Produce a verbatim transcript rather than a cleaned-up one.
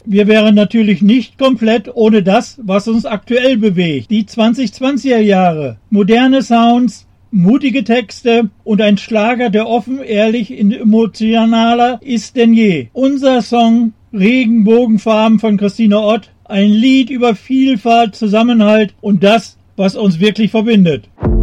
wir wären natürlich nicht komplett ohne das, was uns aktuell bewegt. Die zwanzig-zwanziger Jahre, moderne Sounds, mutige Texte und ein Schlager, der offen, ehrlich, emotionaler ist denn je. Unser Song Regenbogenfarben von Christine Ott, ein Lied über Vielfalt, Zusammenhalt und das, was uns wirklich verbindet.